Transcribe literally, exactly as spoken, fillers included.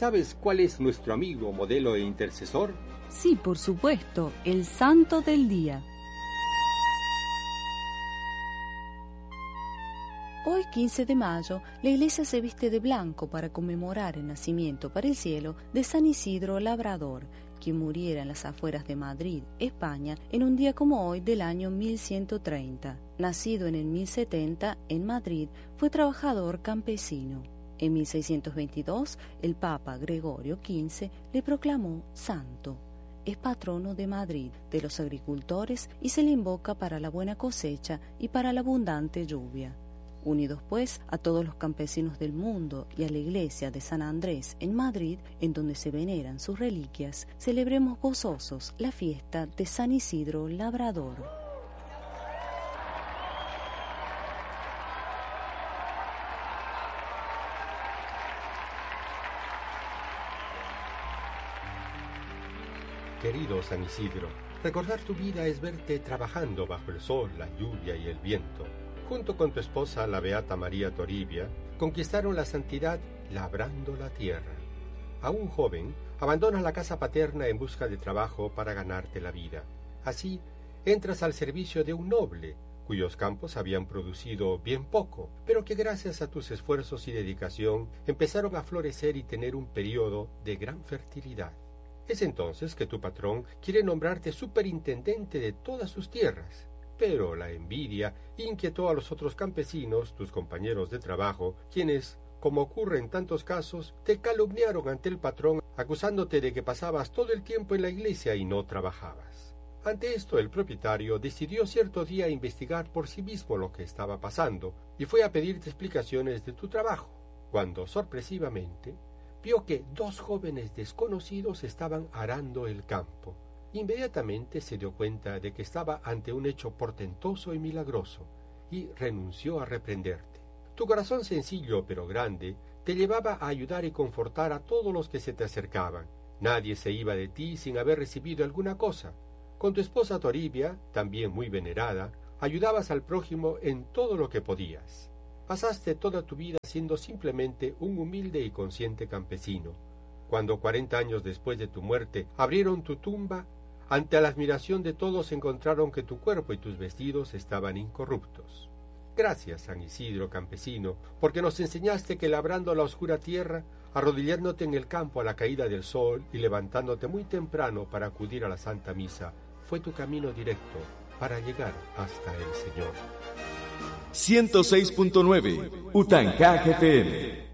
¿Sabes cuál es nuestro amigo, modelo e intercesor? Sí, por supuesto, el santo del día. Hoy, quince de mayo, la iglesia se viste de blanco para conmemorar el nacimiento para el cielo de San Isidro Labrador, quien muriera en las afueras de Madrid, España, en un día como hoy del año mil ciento treinta. Nacido en el mil setenta en Madrid, fue trabajador campesino. En mil seiscientos veintidós, el Papa Gregorio quince le proclamó santo. Es patrono de Madrid, de los agricultores, y se le invoca para la buena cosecha y para la abundante lluvia. Unidos pues a todos los campesinos del mundo y a la iglesia de San Andrés en Madrid, en donde se veneran sus reliquias, celebremos gozosos la fiesta de San Isidro Labrador. Querido San Isidro, recordar tu vida es verte trabajando bajo el sol, la lluvia y el viento. Junto con tu esposa, la beata María Toribia, conquistaron la santidad labrando la tierra. Aún joven, abandonas la casa paterna en busca de trabajo para ganarte la vida. Así, entras al servicio de un noble, cuyos campos habían producido bien poco, pero que gracias a tus esfuerzos y dedicación empezaron a florecer y tener un periodo de gran fertilidad. Es entonces que tu patrón quiere nombrarte superintendente de todas sus tierras. Pero la envidia inquietó a los otros campesinos, tus compañeros de trabajo, quienes, como ocurre en tantos casos, te calumniaron ante el patrón, acusándote de que pasabas todo el tiempo en la iglesia y no trabajabas. Ante esto, el propietario decidió cierto día investigar por sí mismo lo que estaba pasando y fue a pedirte explicaciones de tu trabajo, cuando, sorpresivamente, vio que dos jóvenes desconocidos estaban arando el campo. Inmediatamente se dio cuenta de que estaba ante un hecho portentoso y milagroso, y renunció a reprenderte. Tu corazón sencillo pero grande te llevaba a ayudar y confortar a todos los que se te acercaban. Nadie se iba de ti sin haber recibido alguna cosa. Con tu esposa Toribia, también muy venerada, ayudabas al prójimo en todo lo que podías. Pasaste toda tu vida siendo simplemente un humilde y consciente campesino. Cuando cuarenta años después de tu muerte abrieron tu tumba, ante la admiración de todos encontraron que tu cuerpo y tus vestidos estaban incorruptos. Gracias, San Isidro campesino, porque nos enseñaste que labrando la oscura tierra, arrodillándote en el campo a la caída del sol y levantándote muy temprano para acudir a la Santa Misa, fue tu camino directo para llegar hasta el Señor. ciento seis punto nueve Utanca F M